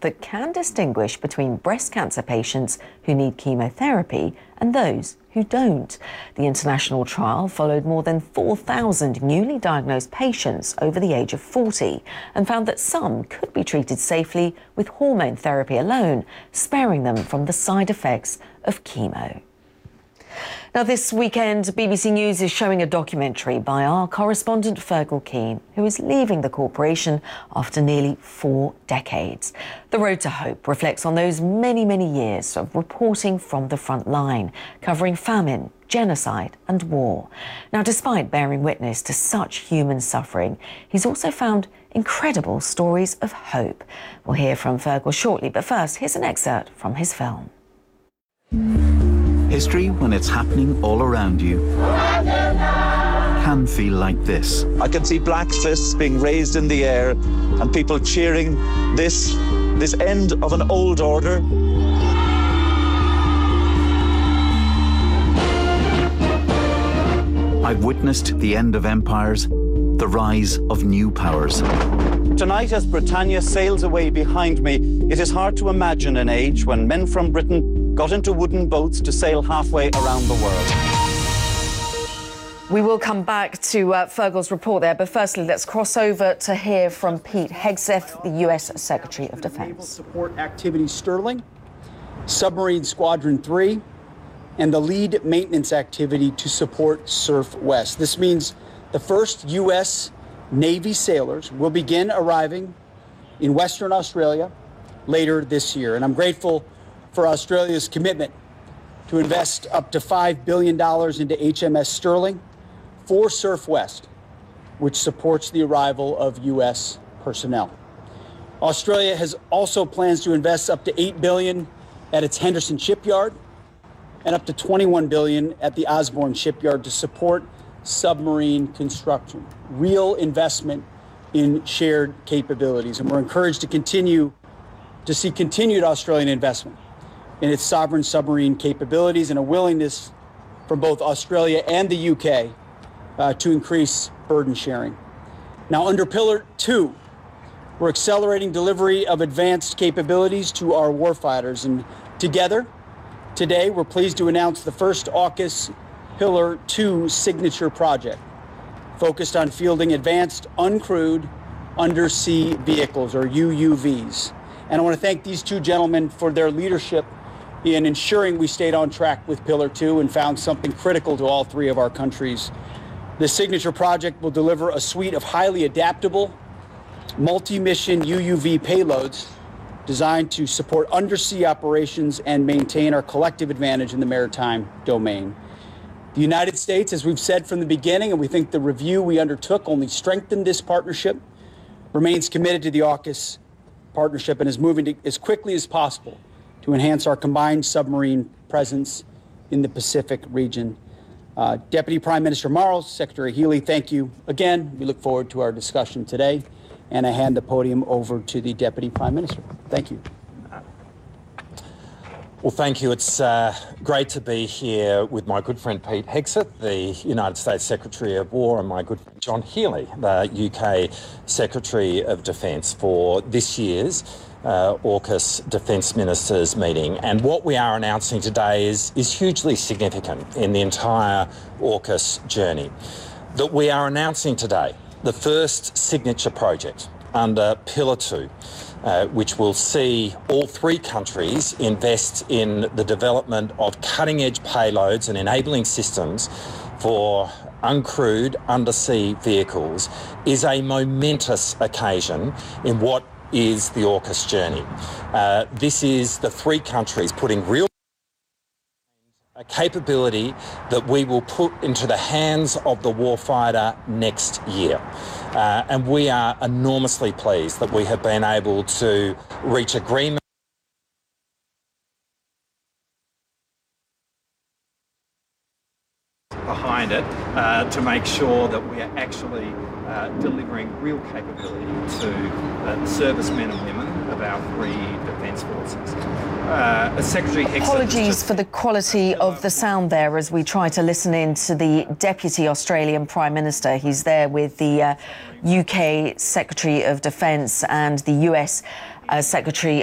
that can distinguish between breast cancer patients who need chemotherapy and those who don't. The international trial followed more than 4,000 newly diagnosed patients over the age of 40 and found that some could be treated safely with hormone therapy alone, sparing them from the side effects of chemo. Now, this weekend, BBC News is showing a documentary by our correspondent Fergal Keane, who is leaving the corporation after nearly 4 decades. The Road to Hope reflects on those many, many years of reporting from the front line, covering famine, genocide and war. Now, despite bearing witness to such human suffering, he's also found incredible stories of hope. We'll hear from Fergal shortly, but first, here's an excerpt from his film. History, when it's happening all around you, can feel like this. I can see black fists being raised in the air and people cheering this end of an old order. I've witnessed the end of empires, the rise of new powers. Tonight, as Britannia sails away behind me, it is hard to imagine an age when men from Britain got into wooden boats to sail halfway around the world. We will come back to Fergal's report there, but firstly, let's cross over to hear from Pete Hegseth, the US Secretary of Defense. Naval Support Activity Sterling, Submarine Squadron 3, and the lead maintenance activity to support Surf West. This means the first US Navy sailors will begin arriving in Western Australia later this year. And I'm grateful for Australia's commitment to invest up to $5 billion into HMS Sterling for Surf West, which supports the arrival of U.S. personnel. Australia has also plans to invest up to $8 billion at its Henderson shipyard and up to $21 billion at the Osborne shipyard to support submarine construction, real investment in shared capabilities. And we're encouraged to see continued Australian investment in its sovereign submarine capabilities and a willingness from both Australia and the UK to increase burden sharing. Now, under Pillar 2, we're accelerating delivery of advanced capabilities to our warfighters. And together, today, we're pleased to announce the first AUKUS Pillar 2 signature project focused on fielding advanced uncrewed undersea vehicles, or UUVs. And I want to thank these two gentlemen for their leadership in ensuring we stayed on track with Pillar 2 and found something critical to all three of our countries. The signature project will deliver a suite of highly adaptable, multi-mission UUV payloads designed to support undersea operations and maintain our collective advantage in the maritime domain. The United States, as we've said from the beginning, and we think the review we undertook only strengthened this partnership, remains committed to the AUKUS partnership and is moving as quickly as possible to enhance our combined submarine presence in the Pacific region. Deputy Prime Minister Marles, Secretary Healey, thank you again. We look forward to our discussion today, and I hand the podium over to the Deputy Prime Minister. Thank you. Well, thank you. It's great to be here with my good friend Pete Hegseth, the United States Secretary of War, and my good friend John Healey, the UK Secretary of Defence, for this year's AUKUS Defence Ministers meeting. And what we are announcing today is hugely significant in the entire AUKUS journey. That we are announcing today the first signature project under Pillar 2, which will see all three countries invest in the development of cutting-edge payloads and enabling systems for uncrewed undersea vehicles, is a momentous occasion in what is the AUKUS journey. This is the three countries putting real a capability that we will put into the hands of the warfighter next year. And we are enormously pleased that we have been able to reach agreement behind it to make sure that we are actually delivering real capability to the servicemen and women of our three defence forces. Secretary Hegseth, apologies for the quality of the sound there as we try to listen in to the Deputy Australian Prime Minister. He's there with the UK Secretary of Defence and the US Secretary